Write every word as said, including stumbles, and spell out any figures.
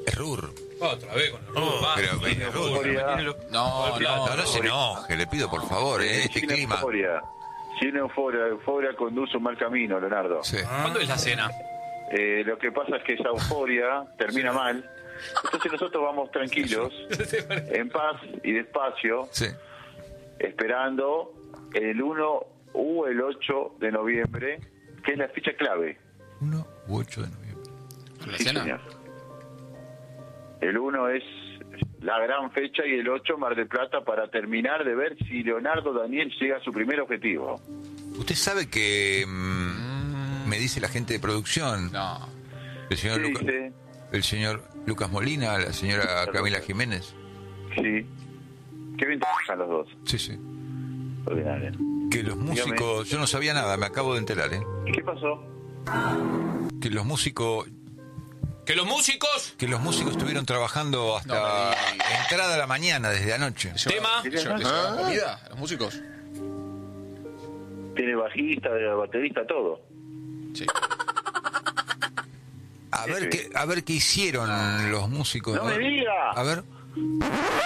Es Rur. Otra vez con el Rur. Oh, va, pero tiene viene Rur, Rur. tiene lo- No, Golpea. no, No, no se enoje, le pido por favor, en este Sin clima. euforia. Sin euforia. Euforia conduce un mal camino, Leonardo. Sí. ¿Cuándo es la cena? Eh, lo que pasa es que esa euforia termina mal. Entonces nosotros vamos tranquilos, en paz y despacio, Sí. esperando el uno u el ocho de noviembre, que es la fecha clave. uno u ocho de noviembre. ¿La Sí, cena? señor. El uno es la gran fecha y el ocho Mar del Plata para terminar de ver si Leonardo Daniel llega a su primer objetivo. Usted sabe que mm, me dice la gente de producción, No. el señor, ¿Qué Luca- dice? el señor Lucas Molina, la señora Camila Jiménez. Sí. Qué bien trabajan los dos. Sí, sí. Ordinario. Que los músicos, yo no sabía nada, me acabo de enterar, ¿eh? ¿Qué pasó? Que los músicos, ¡Que los músicos! que los músicos estuvieron trabajando hasta No me digas. entrada a la mañana, desde anoche. Tema. ¿Les llevan comida a los músicos? Tiene bajista, baterista, todo. Sí. A ver qué, a ver qué hicieron los músicos. ¡No A me ver. diga! A ver.